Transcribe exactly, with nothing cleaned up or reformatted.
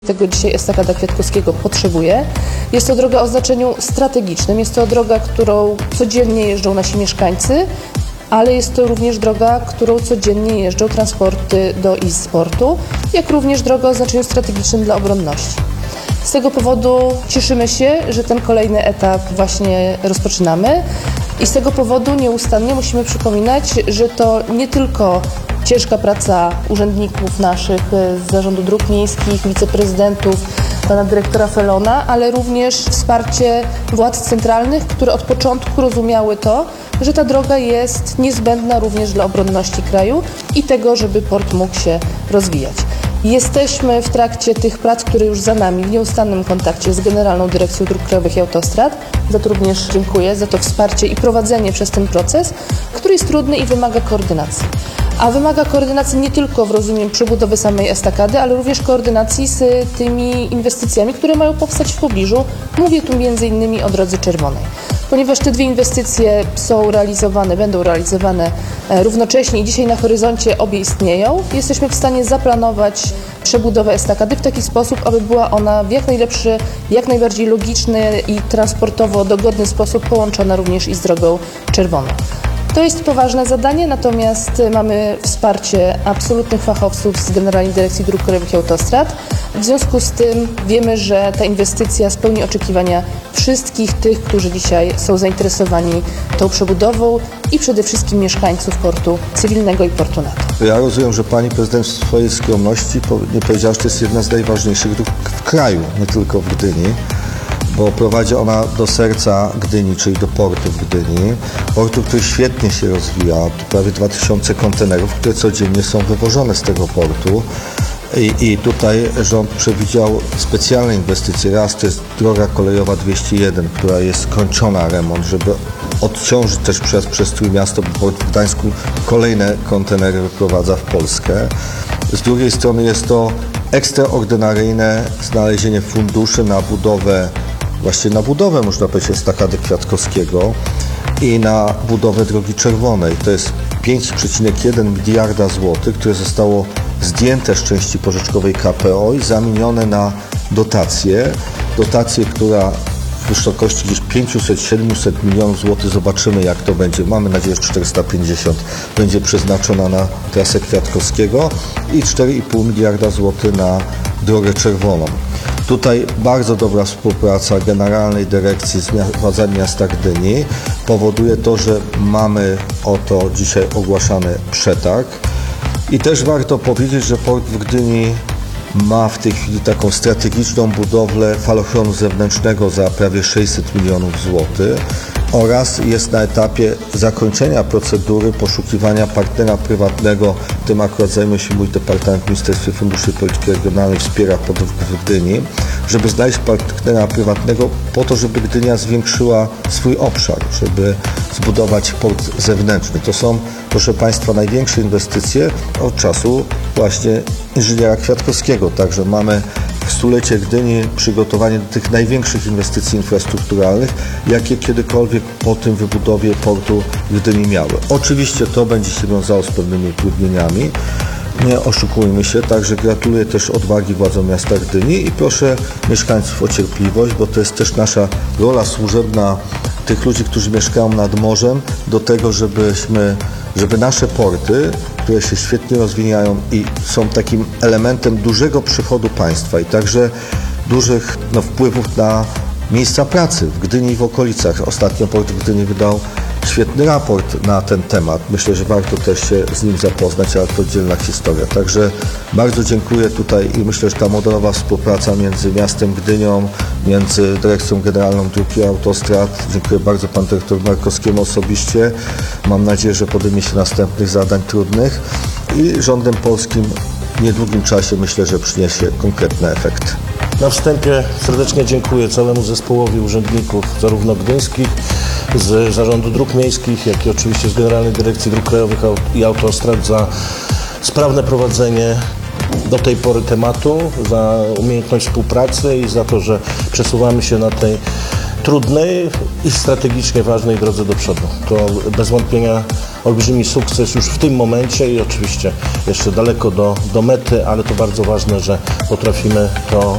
Tego dzisiaj Estakada Kwiatkowskiego potrzebuje. Jest to droga o znaczeniu strategicznym, jest to droga, którą codziennie jeżdżą nasi mieszkańcy, ale jest to również droga, którą codziennie jeżdżą transporty do izb sportu, jak również droga o znaczeniu strategicznym dla obronności. Z tego powodu cieszymy się, że ten kolejny etap właśnie rozpoczynamy i z tego powodu nieustannie musimy przypominać, że to nie tylko ciężka praca urzędników naszych z Zarządu Dróg Miejskich, wiceprezydentów, pana dyrektora Felona, ale również wsparcie władz centralnych, które od początku rozumiały to, że ta droga jest niezbędna również dla obronności kraju i tego, żeby port mógł się rozwijać. Jesteśmy w trakcie tych prac, które już za nami, w nieustannym kontakcie z Generalną Dyrekcją Dróg Krajowych i Autostrad. Za to również dziękuję, za to wsparcie i prowadzenie przez ten proces, który jest trudny i wymaga koordynacji. A wymaga koordynacji nie tylko w rozumieniu przebudowy samej estakady, ale również koordynacji z tymi inwestycjami, które mają powstać w pobliżu. Mówię tu między innymi o Drodze Czerwonej. Ponieważ te dwie inwestycje są realizowane, będą realizowane równocześnie i dzisiaj na horyzoncie obie istnieją, jesteśmy w stanie zaplanować przebudowę estakady w taki sposób, aby była ona w jak najlepszy, jak najbardziej logiczny i transportowo dogodny sposób połączona również i z Drogą Czerwoną. To jest poważne zadanie, natomiast mamy wsparcie absolutnych fachowców z Generalnej Dyrekcji Dróg Krajowych i Autostrad. W związku z tym wiemy, że ta inwestycja spełni oczekiwania wszystkich tych, którzy dzisiaj są zainteresowani tą przebudową i przede wszystkim mieszkańców portu cywilnego i portu NATO. Ja rozumiem, że pani prezydent w swojej skromności nie powiedziała, że to jest jedna z najważniejszych dróg w kraju, nie tylko w Gdyni, bo prowadzi ona do serca Gdyni, czyli do portu w Gdyni. Portu, który świetnie się rozwija, to prawie dwa tysiące kontenerów, które codziennie są wywożone z tego portu. I, I tutaj rząd przewidział specjalne inwestycje. Raz to jest droga kolejowa dwieście jeden, która jest skończona remont, żeby odciążyć też przez, przez Trójmiasto, bo port w Gdańsku kolejne kontenery wyprowadza w Polskę. Z drugiej strony jest to ekstraordynaryjne znalezienie funduszy na budowę, właśnie na budowę, można powiedzieć, Estakady Kwiatkowskiego i na budowę Drogi Czerwonej. To jest pięć przecinek jeden miliarda złotych, które zostało zdjęte z części pożyczkowej K P O i zamienione na dotację. Dotację, która w wysokości gdzieś pięćset do siedmiuset milionów złotych. Zobaczymy, jak to będzie. Mamy nadzieję, że czterysta pięćdziesiąt będzie przeznaczona na trasę Kwiatkowskiego i cztery i pół miliarda złotych na Drogę Czerwoną. Tutaj bardzo dobra współpraca Generalnej Dyrekcji z władzami miasta Gdyni powoduje to, że mamy oto dzisiaj ogłaszany przetarg. I też warto powiedzieć, że port w Gdyni ma w tej chwili taką strategiczną budowlę falochronu zewnętrznego za prawie sześćset milionów złotych oraz jest na etapie zakończenia procedury poszukiwania partnera prywatnego. Tym akurat zajmuje się mój departament w Ministerstwie Funduszy i Polityki Regionalnej, wspiera port w Gdyni, żeby znaleźć partnera prywatnego po to, żeby Gdynia zwiększyła swój obszar, żeby zbudować port zewnętrzny. To są, proszę Państwa, największe inwestycje od czasu właśnie inżyniera Kwiatkowskiego. Także mamy w stulecie Gdyni przygotowanie do tych największych inwestycji infrastrukturalnych, jakie kiedykolwiek po tym wybudowie portu Gdyni miały. Oczywiście to będzie się wiązało z pewnymi utrudnieniami. Nie oszukujmy się, także gratuluję też odwagi władzom miasta Gdyni i proszę mieszkańców o cierpliwość, bo to jest też nasza rola służebna tych ludzi, którzy mieszkają nad morzem, do tego, żebyśmy, żeby nasze porty, które się świetnie rozwijają i są takim elementem dużego przychodu państwa i także dużych no, wpływów na miejsca pracy w Gdyni i w okolicach. Ostatnio port w Gdyni wydał świetny raport na ten temat. Myślę, że warto też się z nim zapoznać, ale to oddzielna historia. Także bardzo dziękuję tutaj i myślę, że ta modelowa współpraca między miastem Gdynią, między Dyrekcją Generalną Dróg i Autostrad. Dziękuję bardzo panu dyrektorowi Markowskiemu osobiście. Mam nadzieję, że podejmie się następnych zadań trudnych i rządem polskim w niedługim czasie myślę, że przyniesie konkretne efekty. Na wstępie serdecznie dziękuję całemu zespołowi urzędników, zarówno gdyńskich, z Zarządu Dróg Miejskich, jak i oczywiście z Generalnej Dyrekcji Dróg Krajowych i Autostrad za sprawne prowadzenie do tej pory tematu, za umiejętność współpracy i za to, że przesuwamy się na tej trudnej i strategicznie ważnej drodze do przodu. To bez wątpienia olbrzymi sukces już w tym momencie i oczywiście jeszcze daleko do, do mety, ale to bardzo ważne, że potrafimy to